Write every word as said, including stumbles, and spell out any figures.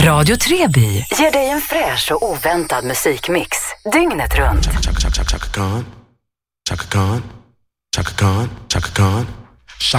Radio Treby ger dig en fräsch och oväntad musikmix dygnet runt. Chaka, chaka, chaka, chaka Khan, Chaka Khan, Chaka Khan, Chaka Khan.